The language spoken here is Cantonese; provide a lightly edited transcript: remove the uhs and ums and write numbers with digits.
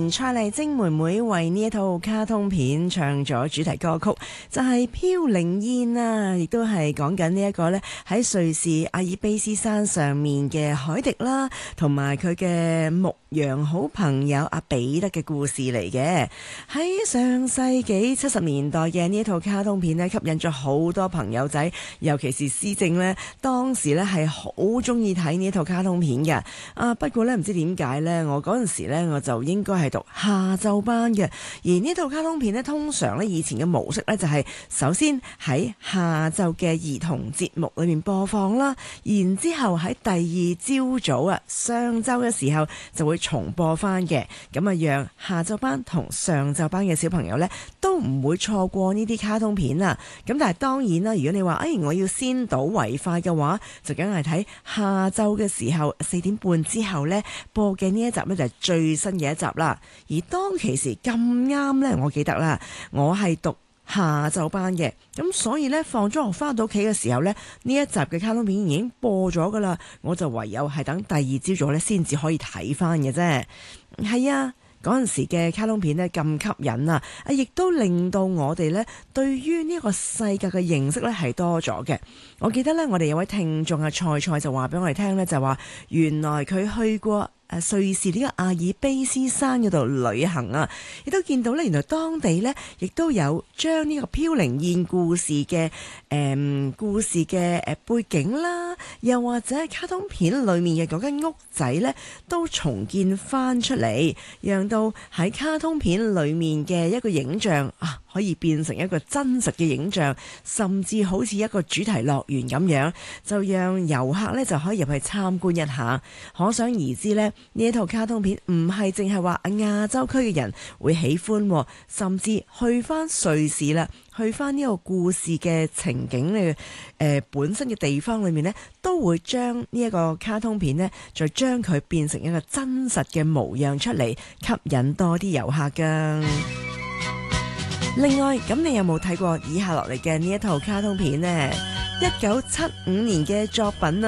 蔡麗晶妹妹為呢一套卡通片唱咗主題歌曲，就係《飄零燕》啊，亦都係講緊呢一個呢喺瑞士阿爾卑斯山上面嘅海迪啦，同埋佢嘅牧羊好朋友阿彼得嘅故事嚟嘅。喺上世紀70年代嘅呢一套卡通片呢，吸引咗好多朋友仔，尤其是思正呢，當時呢係好中意睇呢一套卡通片嘅。不過呢，唔知點解呢，我嗰陣時呢我就應該係讀下晝班嘅，而呢套卡通片呢，通常呢以前嘅模式呢，就係首先喺下晝嘅兒童節目裏面播放啦，然之後喺第二朝早上晝嘅時候就會重播翻嘅，咁讓下晝班同上晝班嘅小朋友呢都唔會錯過呢啲卡通片啦。咁但係當然啦，如果你話我要先睹為快嘅話，就梗係睇下晝嘅時候4點半之後呢播嘅呢一集呢，就係最新嘅一集啦。而當其時咁啱呢，我記得啦，我係讀下晝班嘅，咁所以呢，放咗學翻到屋企嘅時候呢，呢一集嘅卡通片已經播咗噶啦，我就唯有係等第二朝早呢先至可以睇翻嘅啫。係啊，嗰陣時嘅卡通片呢咁吸引啊，亦都令到我哋呢對於呢個世界嘅認識呢係多咗嘅。我記得呢，我哋有位聽眾蔡就話俾我哋聽呢，就話原來佢去過瑞士呢個阿爾卑斯山嗰度旅行啊，亦都見到呢，原來當地呢亦都有將呢個飄零燕故事嘅背景啦，又或者係卡通片裏面嘅嗰間屋仔呢，都重建翻出嚟，讓到喺卡通片裏面嘅一個影像可以變成一個真實嘅影像，甚至好似一個主題樂園咁樣，就讓遊客呢就可以入去參觀一下。可想而知呢，呢一套卡通片唔係淨係話亞洲區嘅人會喜歡，甚至去翻瑞士啦，去翻呢個故事嘅情景呢，本身嘅地方裏面呢，都會將呢一個卡通片呢，再將佢變成一個真實嘅模樣出嚟，吸引多啲遊客㗎。另外，咁你有冇睇過以下落嚟嘅呢一套卡通片呢？1975年嘅作品啊！